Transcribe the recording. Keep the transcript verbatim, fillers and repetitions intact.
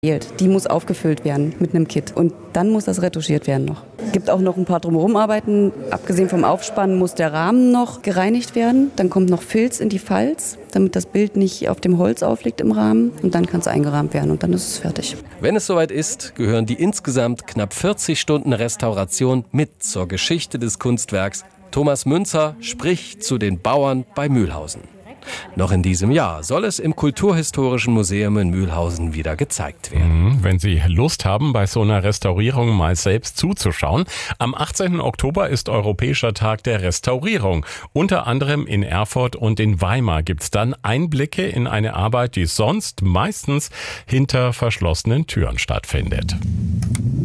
Die muss aufgefüllt werden mit einem Kit und dann muss das retuschiert werden noch. Es gibt auch noch ein paar Drumherumarbeiten. Abgesehen vom Aufspannen muss der Rahmen noch gereinigt werden. Dann kommt noch Filz in die Falz, damit das Bild nicht auf dem Holz aufliegt im Rahmen. Und dann kann es eingerahmt werden und dann ist es fertig. Wenn es soweit ist, gehören die insgesamt knapp vierzig Stunden Restauration mit zur Geschichte des Kunstwerks. Thomas Münzer spricht zu den Bauern bei Mühlhausen. Noch in diesem Jahr soll es im Kulturhistorischen Museum in Mühlhausen wieder gezeigt werden. Wenn Sie Lust haben, bei so einer Restaurierung mal selbst zuzuschauen, am achtzehnten Oktober ist Europäischer Tag der Restaurierung. Unter anderem in Erfurt und in Weimar gibt's dann Einblicke in eine Arbeit, die sonst meistens hinter verschlossenen Türen stattfindet.